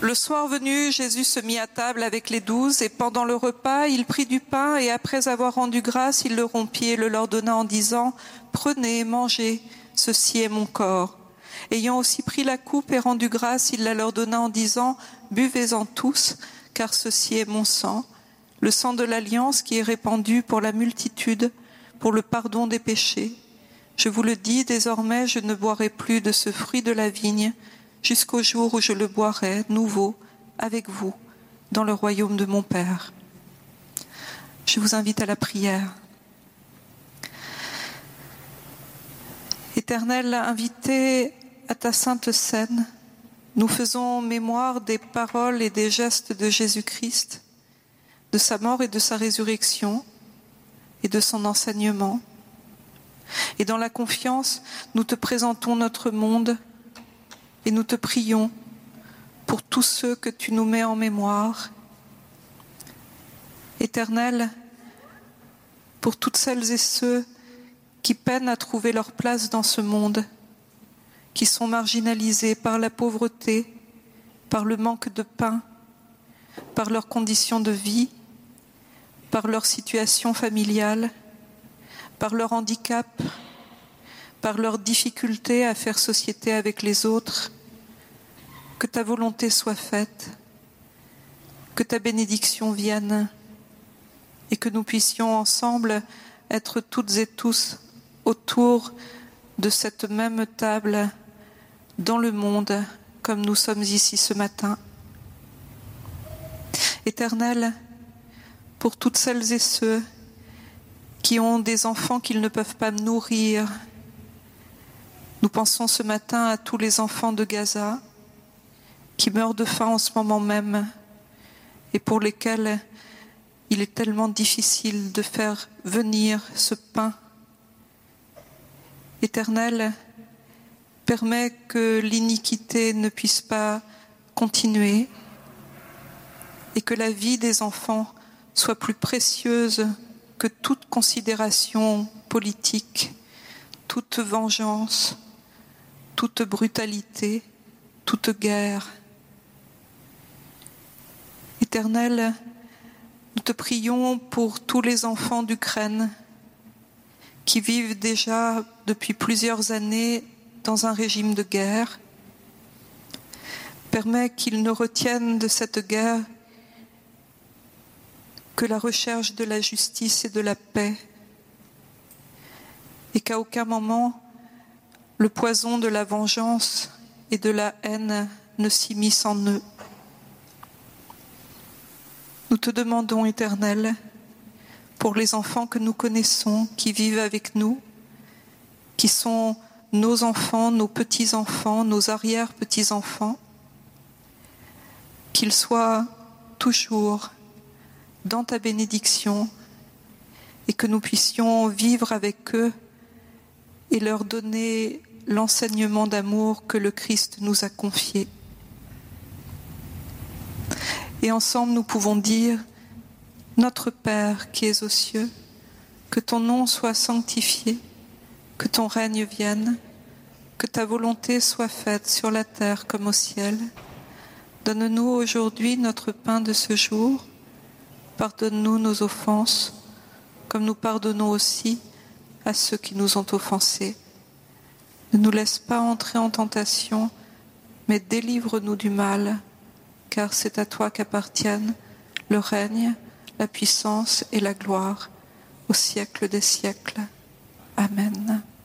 Le soir venu, Jésus se mit à table avec les 12 et pendant le repas, il prit du pain et après avoir rendu grâce, il le rompit et le leur donna en disant « Prenez, mangez, ceci est mon corps ». Ayant aussi pris la coupe et rendu grâce, il la leur donna en disant « Buvez-en tous, car ceci est mon sang, le sang de l'alliance qui est répandu pour la multitude, pour le pardon des péchés. Je vous le dis, désormais je ne boirai plus de ce fruit de la vigne, jusqu'au jour où je le boirai nouveau avec vous dans le royaume de mon Père. » Je vous invite à la prière. Éternel, invité à ta sainte scène, nous faisons mémoire des paroles et des gestes de Jésus-Christ, de sa mort et de sa résurrection et de son enseignement. Et dans la confiance, nous te présentons notre monde et nous te prions pour tous ceux que tu nous mets en mémoire. Éternel, pour toutes celles et ceux qui peinent à trouver leur place dans ce monde, qui sont marginalisés par la pauvreté, par le manque de pain, par leurs conditions de vie, par leur situation familiale, par leur handicap, par leur difficulté à faire société avec les autres. Que ta volonté soit faite, que ta bénédiction vienne et que nous puissions ensemble être toutes et tous autour de cette même table dans le monde comme nous sommes ici ce matin. Éternel, pour toutes celles et ceux qui ont des enfants qu'ils ne peuvent pas nourrir, nous pensons ce matin à tous les enfants de Gaza qui meurent de faim en ce moment même et pour lesquels il est tellement difficile de faire venir ce pain. Éternel, permets que l'iniquité ne puisse pas continuer et que la vie des enfants soit plus précieuse que toute considération politique, toute vengeance, toute brutalité, toute guerre. Éternel, nous te prions pour tous les enfants d'Ukraine qui vivent déjà depuis plusieurs années dans un régime de guerre. Permets qu'ils ne retiennent de cette guerre que la recherche de la justice et de la paix, et qu'à aucun moment le poison de la vengeance et de la haine ne s'immisce en eux. Nous te demandons, Éternel, pour les enfants que nous connaissons, qui vivent avec nous, qui sont nos enfants, nos petits-enfants, nos arrière-petits-enfants, qu'ils soient toujours dans ta bénédiction et que nous puissions vivre avec eux et leur donner l'enseignement d'amour que le Christ nous a confié. Et ensemble nous pouvons dire « Notre Père qui es aux cieux, que ton nom soit sanctifié, que ton règne vienne, que ta volonté soit faite sur la terre comme au ciel. Donne-nous aujourd'hui notre pain de ce jour. Pardonne-nous nos offenses, comme nous pardonnons aussi à ceux qui nous ont offensés. Ne nous laisse pas entrer en tentation, mais délivre-nous du mal, car c'est à toi qu'appartiennent le règne, la puissance et la gloire, au siècle des siècles. Amen.